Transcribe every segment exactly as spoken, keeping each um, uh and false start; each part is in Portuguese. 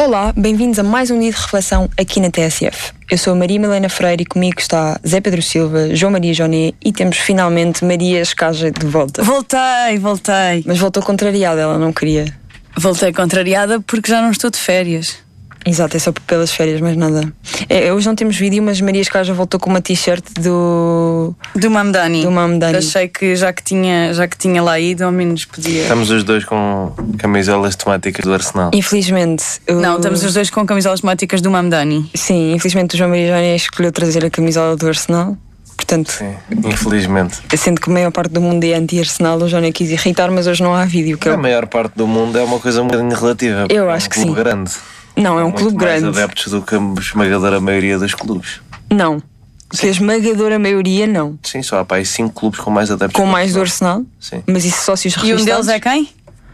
Olá, bem-vindos a mais um dia de reflexão aqui na T S F. Eu sou a Maria Milena Freire e comigo está Zé Pedro Silva, João Maria Joné e temos finalmente Maria Escaja de volta. Voltei, voltei. Mas voltou contrariada, ela não queria. Voltei contrariada porque já não estou de férias. Exato, é só pelas férias, mais nada. É, hoje não temos vídeo, mas Maria Escaja voltou com uma t-shirt do... Do Mamdani. Do Mamdani. Achei que já que tinha, já que tinha lá ido, ao menos podia. Estamos os dois com camisolas temáticas do Arsenal. Infelizmente. Eu... Não, estamos os dois com camisolas temáticas do Mamdani. Sim, infelizmente o João Maria Joné escolheu trazer a camisola do Arsenal. Portanto, sim, infelizmente. Sendo que a maior parte do mundo é anti-Arsenal, o Joné quis irritar, mas hoje não há vídeo. Que a eu... maior parte do mundo é uma coisa um bocadinho relativa. Eu acho é um que clube sim. grande. Não, é um Muito clube mais grande. adeptos do que a esmagadora maioria dos clubes. Não. Que a esmagadora maioria não. Sim, só há para aí cinco clubes com mais adeptos. Com mais do Arsenal? Sim. Mas isso sócios E registados? um deles é quem?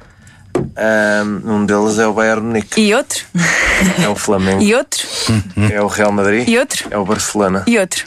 Um, um deles é o Bayern Munique. E outro? É o Flamengo. E outro? É o Real Madrid. E outro? É o Barcelona. E outro?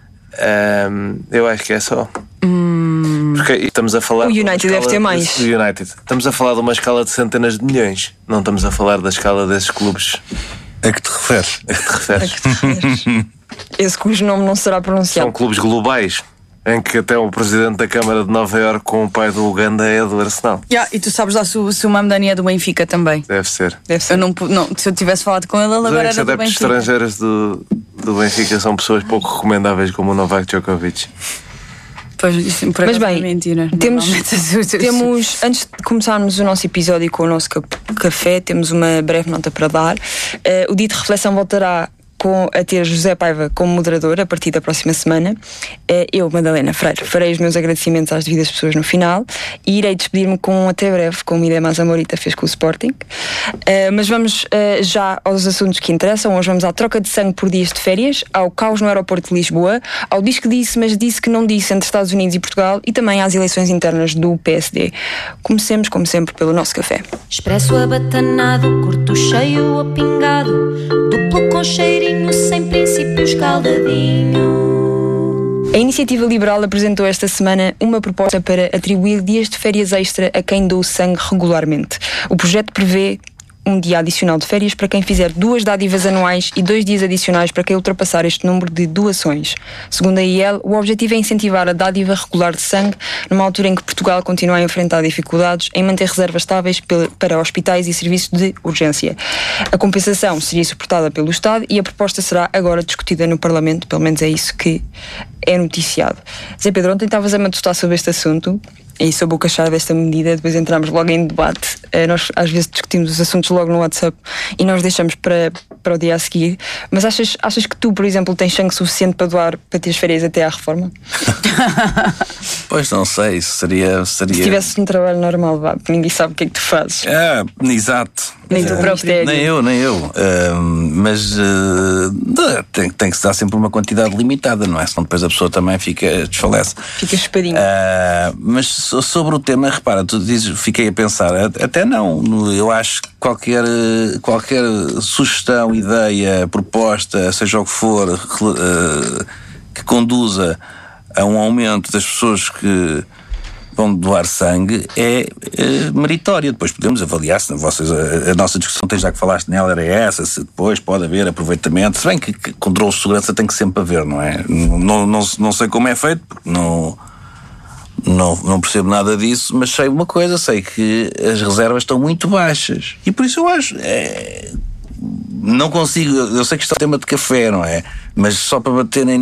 Um, eu acho que é só. Hum... Porque estamos a falar. O United deve ter mais. O United. Estamos a falar de uma escala de centenas de milhões. Não estamos a falar da escala desses clubes. A que te referes? A que te referes? A que te referes? Esse cujo nome não será pronunciado. São clubes globais, em que até o presidente da Câmara de Nova Iorque com o pai do Uganda é do Arsenal. Yeah, e tu sabes lá se o, se o Mamdani é do Benfica também. Deve ser. Deve ser. Eu não, não, se eu tivesse falado com ele, ele agora Os era do adeptos Benfica. estrangeiros do, do Benfica são pessoas pouco recomendáveis, como o Novak Djokovic. Pois, isso, por Mas acaso, bem, é mentira. temos, Normalmente- temos, antes de começarmos o nosso episódio com o nosso ca- café, temos uma breve nota para dar. Uh, o dia de reflexão voltará com, a ter José Paiva como moderador a partir da próxima semana. Uh, eu, Madalena Freire, farei os meus agradecimentos às devidas pessoas no final e irei despedir-me com um até breve, como Idema Zamorita fez com o Sporting. Uh, mas vamos uh, já aos assuntos que interessam. Hoje vamos à troca de sangue por dias de férias, ao caos no aeroporto de Lisboa, ao diz que disse, mas disse que não disse entre Estados Unidos e Portugal e também às eleições internas do P S D. Comecemos, como sempre, pelo nosso café. Expresso abatanado, curto cheio ou pingado, duplo com cheirinho, sem princípios caldadinho. A Iniciativa Liberal apresentou esta semana uma proposta para atribuir dias de férias extra a quem doa sangue regularmente. O projeto prevê um dia adicional de férias para quem fizer duas dádivas anuais e dois dias adicionais para quem ultrapassar este número de doações. Segundo a I E L, o objetivo é incentivar a dádiva regular de sangue numa altura em que Portugal continua a enfrentar dificuldades em manter reservas estáveis para hospitais e serviços de urgência. A compensação seria suportada pelo Estado e a proposta será agora discutida no Parlamento, pelo menos é isso que é noticiado. Zé Pedro, ontem estavas a matutar sobre este assunto e sobre o que achar desta medida, depois entramos logo em debate. Nós às vezes discutimos os assuntos logo no WhatsApp e nós deixamos para, para o dia a seguir. Mas achas, achas que tu, por exemplo, tens sangue suficiente para doar para teres férias até à reforma? Pois não sei, seria. seria... Se estivesse num trabalho normal, vá, ninguém sabe o que é que tu fazes. É, exato. Nem tu É, próprio. Nem eu, nem eu. Uh, mas uh, tem, tem que se dar sempre uma quantidade limitada, não é? Senão depois a pessoa também fica, desfalece. Fica espadinho. Uh, mas so- sobre o tema, repara, tu dizes, fiquei a pensar, até não, eu acho que qualquer, qualquer sugestão, ideia, proposta, seja o que for, uh, que conduza a um aumento das pessoas que vão doar sangue é, é meritória. Depois podemos avaliar se vocês, a, a nossa discussão tem já que falaste nela era essa, se depois pode haver aproveitamento, se bem que, que controle de segurança tem que sempre haver, não é? Não, não, não, não sei como é feito, porque não, não, não percebo nada disso, mas sei uma coisa, sei que as reservas estão muito baixas e por isso eu acho é, não consigo, eu sei que isto é um tema de café, não é? Mas só para bater em